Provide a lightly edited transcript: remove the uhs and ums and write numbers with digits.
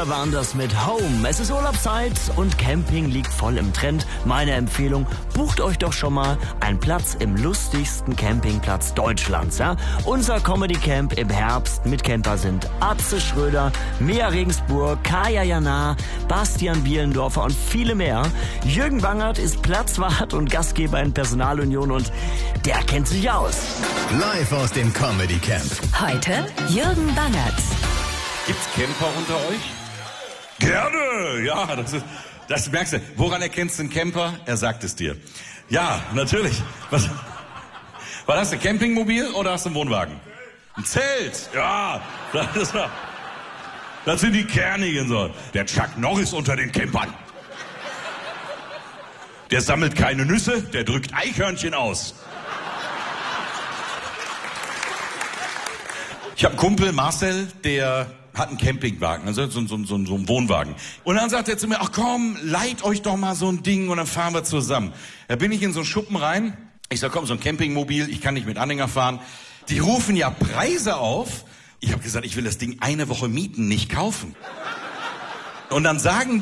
Schröder waren das mit Home. Es ist Urlaubszeit und Camping liegt voll im Trend. Meine Empfehlung, bucht euch doch schon mal einen Platz im lustigsten Campingplatz Deutschlands. Ja? Unser Comedy Camp im Herbst mit Camper sind Atze Schröder, Mia Regensburg, Kaya Jana, Bastian Bielendorfer und viele mehr. Jürgen Bangert ist Platzwart und Gastgeber in Personalunion und der kennt sich aus. Live aus dem Comedy Camp. Heute Jürgen Bangert. Gibt's Camper unter euch? Gerne, ja, das merkst du. Woran erkennst du einen Camper? Er sagt es dir. Ja, natürlich. Was hast du, Campingmobil oder hast du einen Wohnwagen? Ein Zelt, ja. Das sind die Kernigen so. Der Chuck Norris unter den Campern. Der sammelt keine Nüsse, der drückt Eichhörnchen aus. Ich habe einen Kumpel, Marcel, der hat einen Campingwagen, also so einen Wohnwagen. Und dann sagt er zu mir, ach komm, leiht euch doch mal so ein Ding und dann fahren wir zusammen. Da bin ich in so einen Schuppen rein. Ich sag, komm, so ein Campingmobil, ich kann nicht mit Anhänger fahren. Die rufen ja Preise auf. Ich habe gesagt, ich will das Ding eine Woche mieten, nicht kaufen. Und dann sagen